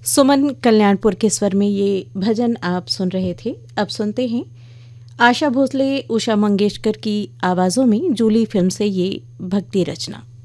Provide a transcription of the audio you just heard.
सुमन कल्याणपुर के स्वर में ये भजन आप सुन रहे थे। अब सुनते हैं आशा भोसले, उषा मंगेशकर की आवाज़ों में जूली फिल्म से ये भक्ति रचना।